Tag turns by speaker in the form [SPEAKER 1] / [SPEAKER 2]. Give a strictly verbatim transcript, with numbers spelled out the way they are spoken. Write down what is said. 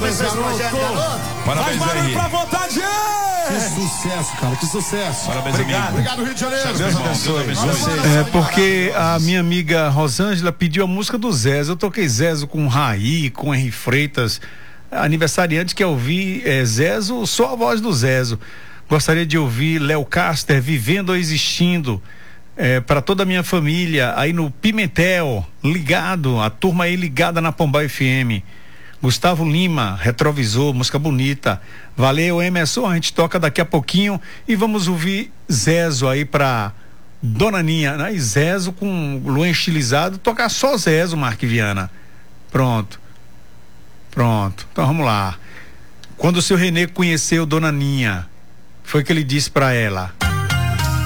[SPEAKER 1] Parabéns, garoto.
[SPEAKER 2] Parabéns,
[SPEAKER 1] Faz barulho
[SPEAKER 2] aí.
[SPEAKER 1] pra vontade.
[SPEAKER 3] Que sucesso, cara, que sucesso.
[SPEAKER 2] Parabéns,
[SPEAKER 1] Obrigado.
[SPEAKER 2] amigo.
[SPEAKER 3] Obrigado, Rio de Janeiro.
[SPEAKER 2] Deus abençoe. Deus abençoe.
[SPEAKER 4] É porque a minha amiga Rosângela pediu a música do Zezo. Eu toquei Zezo com Raí, com Henri Freitas. Aniversariante quer ouvir é, Zezo, só a voz do Zezo. Gostaria de ouvir Léo Caster, Vivendo ou Existindo. É, para toda a minha família aí no Pimentel, ligado, a turma aí ligada na Pombal F M. Gustavo Lima, Retrovisor, música bonita. Valeu, Emerson, a gente toca daqui a pouquinho e vamos ouvir Zezo aí pra Dona Ninha, né? E Zezo com Luan estilizado, tocar só Zezo, Mark Viana. Pronto. Pronto. Então vamos lá. Quando o seu Renê conheceu Dona Ninha, foi que ele disse pra ela: